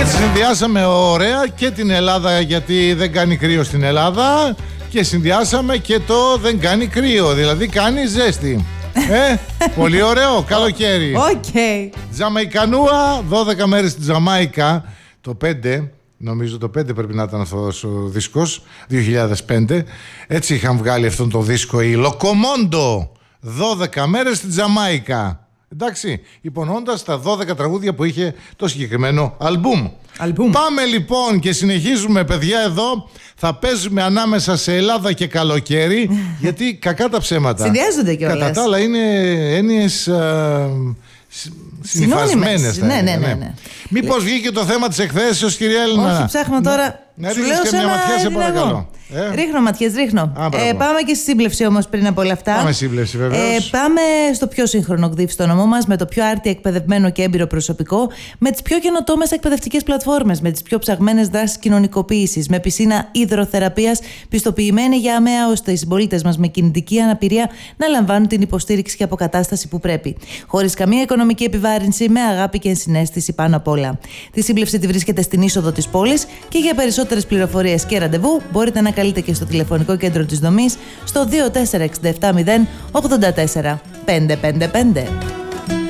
Έτσι συνδυάσαμε ωραία και την Ελλάδα, γιατί δεν κάνει κρύο στην Ελλάδα, και συνδυάσαμε και το δεν κάνει κρύο, δηλαδή κάνει ζέστη. Πολύ ωραίο, καλοκαίρι. Okay. Τζαμαϊκανούα, 12 μέρες στη Τζαμάικα. Το 5, νομίζω το 5 πρέπει να ήταν αυτός ο δίσκος, 2005. Έτσι είχαν βγάλει αυτόν το δίσκο οι Λοκομόντο, 12 μέρες στη Τζαμάικα. Εντάξει, υπονοώντας τα 12 τραγούδια που είχε το συγκεκριμένο αλμπουμ. Πάμε λοιπόν και συνεχίζουμε, παιδιά, εδώ. Θα παίζουμε ανάμεσα σε Ελλάδα και καλοκαίρι, γιατί κακά τα ψέματα συνδυάζονται κιόλας. Κατά τα άλλα είναι έννοιες συνυφασμένες. Ναι. Μήπως βγήκε το θέμα της εκθέσεως, κυρία Έλληνα? Όχι, ψάχνω τώρα. Να ρίχνεις και μια ματιά, σε παρακαλώ. Ρίχνω ματιές, ρίχνω. Πάμε και στη σύμπλευση όμως πριν από όλα αυτά. Πάμε σύμπλευση, βεβαίως. Πάμε στο πιο σύγχρονο ΚΔΙΦ στο νομό μας, με το πιο άρτια εκπαιδευμένο και έμπειρο προσωπικό, με τις πιο καινοτόμες εκπαιδευτικές πλατφόρμες, με τις πιο ψαγμένες δράσεις κοινωνικοποίησης, με πισίνα υδροθεραπείας πιστοποιημένη για ΑΜΕΑ, ώστε οι συμπολίτες μας με κινητική αναπηρία να λαμβάνουν την υποστήριξη και αποκατάσταση που πρέπει. Χωρίς καμία οικονομική επιβάρυνση, με αγάπη και ενσυναίσθηση πάνω απ' όλα. Τη σύμπλευση τη βρίσκεται στην είσοδο της πόλης και για περισσότερες πληροφορίες και ραντεβού μπορείτε να καλείτε και στο τηλεφωνικό κέντρο της δομής στο 2467 084 555.